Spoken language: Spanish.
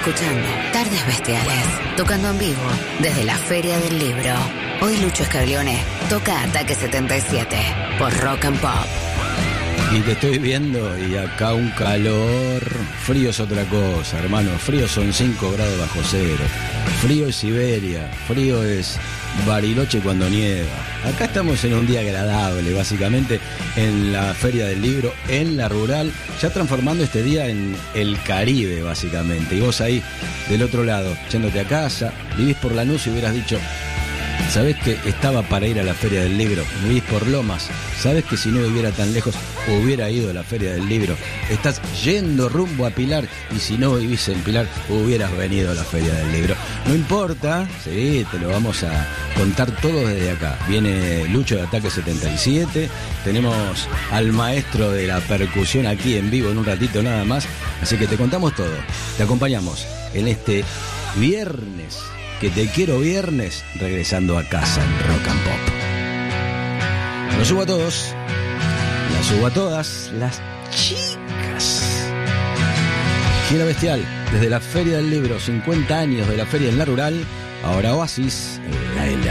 escuchando Tardes Bestiales, tocando en vivo desde la Feria del Libro. Hoy Lucho Scaglione toca Ataque 77 por Rock and Pop. Y te estoy viendo y acá un calor. Frío es otra cosa, hermano. Frío son 5 grados bajo cero. Frío es Siberia. Frío es Bariloche cuando nieva. Acá estamos en un día agradable, básicamente, en la Feria del Libro, en la rural, ya transformando este día en el Caribe, básicamente. Y vos ahí, del otro lado, yéndote a casa, vivís por Lanús y hubieras dicho: ¿sabés que estaba para ir a la Feria del Libro? Vivís por Lomas. ¿Sabés que si no viviera tan lejos hubiera ido a la Feria del Libro? Estás yendo rumbo a Pilar y si no vivís en Pilar hubieras venido a la Feria del Libro. No importa, sí, te lo vamos a contar todo desde acá. Viene Lucho de Ataque 77, tenemos al maestro de la percusión aquí en vivo en un ratito nada más, así que te contamos todo. Te acompañamos en este viernes, que te quiero viernes, regresando a casa en Rock and Pop. Los subo a todos, las subo a todas, las chicas. Gira Bestial, desde la Feria del Libro, 50 años de la feria en la rural, ahora Oasis, en la